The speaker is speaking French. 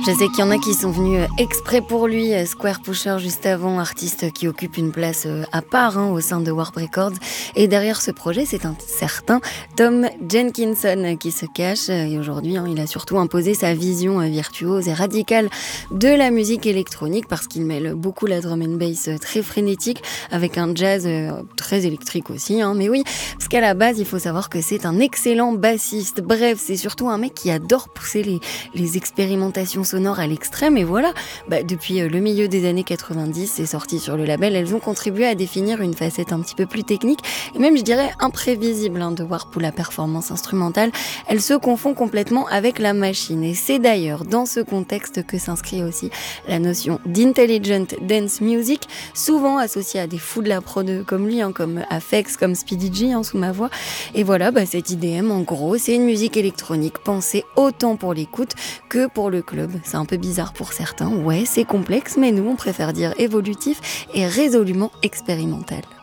Je sais qu'il y en a qui sont venus exprès pour lui, Square Pusher juste avant, artiste qui occupe une place à part au sein de Warp Records. Et derrière ce projet, c'est un certain Tom Jenkinson qui se cache. Et aujourd'hui, il a surtout imposé sa vision virtuose et radicale de la musique électronique parce qu'il mêle beaucoup la drum and bass très frénétique avec un jazz très électrique aussi. Mais oui, parce qu'à la base, il faut savoir que c'est un excellent bassiste. Bref, c'est surtout un mec qui adore pousser les expérimentations sonores à l'extrême. Et voilà, depuis le milieu des années 90, c'est sorti sur le label, elles ont contribué à définir une facette un petit peu plus technique et même, je dirais, imprévisible de Warp, où la performance instrumentale, elle se confond complètement avec la machine. Et c'est d'ailleurs dans ce contexte que s'inscrit aussi la notion d'intelligent dance music, souvent associée à des fous de la prod comme lui, comme Aphex, comme Speedy G, sous ma voix. Et voilà, cette IDM, en gros, c'est une musique électronique pensée autant pour l'écoute que pour le club. C'est un peu bizarre pour certains, ouais, c'est complexe, mais nous, on préfère dire évolutif et résolument expérimental.